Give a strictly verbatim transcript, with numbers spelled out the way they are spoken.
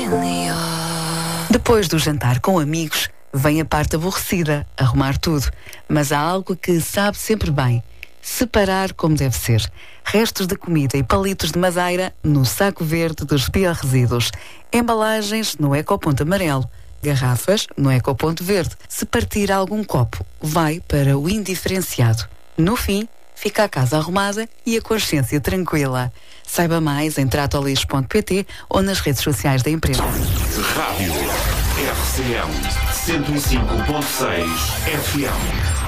Depois do jantar com amigos, vem a parte aborrecida, arrumar tudo. Mas há algo que sabe sempre bem: separar como deve ser. Restos de comida e palitos de madeira no saco verde dos biorresíduos. Embalagens no ecoponto amarelo. Garrafas no ecoponto verde. Se partir algum copo, vai para o indiferenciado. No fim, fica a casa arrumada e a consciência tranquila. Saiba mais em tratolis ponto pt ou nas redes sociais da empresa. Rádio R C M cento e cinco ponto seis F M.